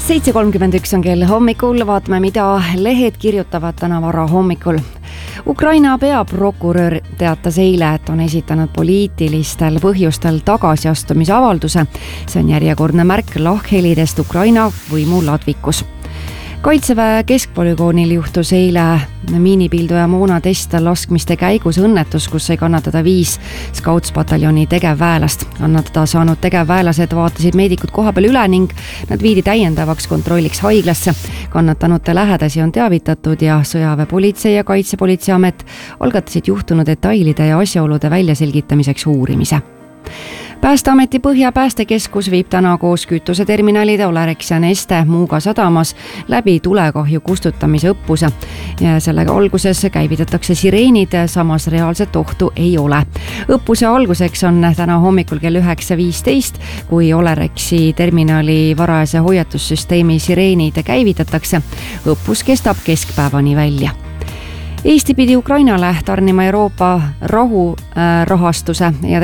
7:31 on kell hommikul, vaatame, mida lehed kirjutavad täna vara hommikul. Ukraina peaprokurör teatas eile, et on esitanud poliitilistel põhjustel tagasiastumisavalduse. See on järjekordne märk lahkhelidest Ukraina võimu ladvikus. Kaitseväe keskpolügoonil juhtus eile miinipilduja moonatest laskmiste käigus õnnetus, kus sai kannatada 5 Scouts-pataljoni tegevväelast. Kannatada saanud tegevväelased vaatasid meedikud koha peal üle ning nad viidi täiendavaks kontrolliks haiglasse. Kannatanute lähedasi on teavitatud ja sõjaväepolitsei ja Kaitsepolitseiamet algatasid juhtunu detailide ja asjaolude väljaselgitamiseks uurimise. Päästeameti Põhja päästekeskus viib täna koos kütuseterminalide Olerex ja Neste Muuga sadamas läbi tulekahju kustutamise õppuse. Ja sellega alguses käivitatakse sireenid, samas reaalset ohtu ei ole. Õppuse alguseks on täna hommikul kell 9:15, kui Olerexi terminali varajase hoiatussüsteemi sireenid käivitatakse. Õppus kestab keskpäevani välja. Eesti pidi Ukrainale tarnima Euroopa rahurahastuse ja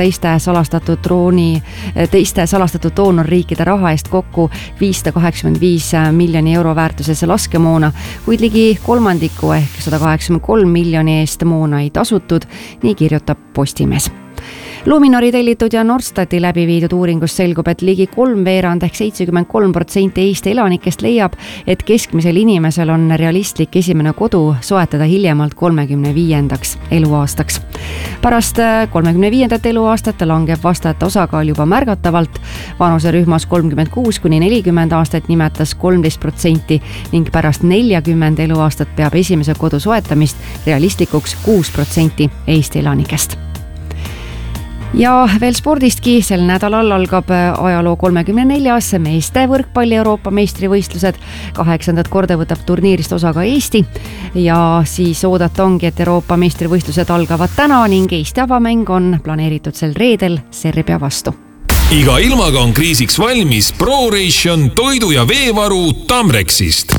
teiste salastatud doonorriikide raha eest kokku 585 miljoni euro väärtuses laskemoona, kuid ligi kolmandiku ehk 183 miljoni eest moona ei tasutud, nii kirjutab Postimees. Luminori tellitud ja Nordstati läbi viidud uuringust selgub, et ligi 3/4 ehk 73% Eesti elanikest leiab, et keskmisel inimesel on realistlik esimene kodu soetada hiljemalt 35. eluaastaks. Pärast 35. eluaastat langeb vastajate osakaal juba märgatavalt. Vanuserühmas 36–40 aastat nimetas 13% ning pärast 40 eluaastat peab esimese kodu soetamist realistlikuks 6% Eesti elanikest. Ja veel spordistki, sel nädalal algab ajaloo 34. meeste võrkpalli Euroopa meistrivõistlused. 8. korda võtab turniirist osa ka Eesti ja siis oodata ongi, et Euroopa meistrivõistlused algavad täna ning Eesti avamäng on planeeritud sel reedel Serbia vastu. Iga ilmaga on kriisiks valmis ProRation toidu- ja veevaru Tamrexist.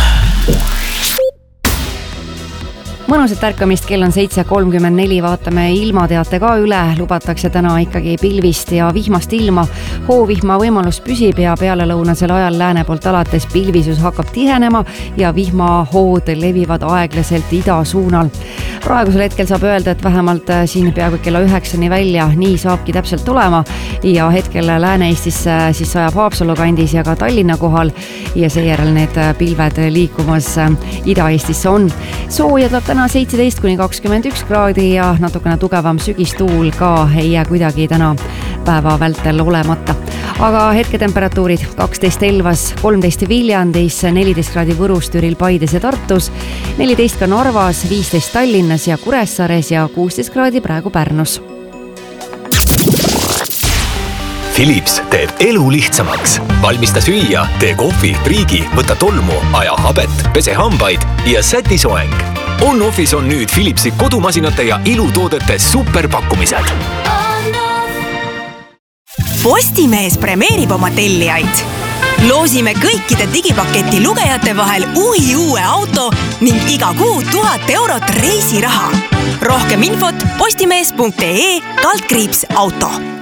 Mõnusat ärkamist, kell on 7:34, vaatame ilmateate ka üle. Lubatakse täna ikkagi pilvist ja vihmast ilma. Hoovihma võimalus püsib ja pealelõunasel ajal lääne poolt alates pilvisus hakkab tihenema ja vihmahood levivad aeglaselt ida suunal. Praegusel hetkel saab öelda, et vähemalt siin peaaegu kella 9-ni välja nii saabki täpselt olema ja hetkel Lääne-Eestis siis sajab Haapsalu kandis ja ka Tallinna kohal ja seejärel need pilved liikumas Ida-Eestisse on. Soojadab täna 17–21 kraadi ja natukene tugevam sügistuul ka ei jää kuidagi täna päeva vältel olemata. Aga hetketemperatuurid 12 Elvas, 13 Viljandis, 14 kraadi Võrus, Türil, Paides ja Tartus, 14 ka Narvas, 15 Tallinnas ja Kuressaares ja 16 kraadi praegu Pärnus. Philips teeb elu lihtsamaks. Valmista süüa, tee kohvi, priigi, võta tolmu, aja habet, pese hambaid ja säti soeng. On-Office on nüüd Philipsi kodumasinate ja ilutoodete superpakkumised. Postimees premeerib oma tellijaid. Loosime kõikide digipaketi lugejate vahel uue auto ning iga kuu 1000 eurot reisiraha. Rohkem infot postimees.ee/auto.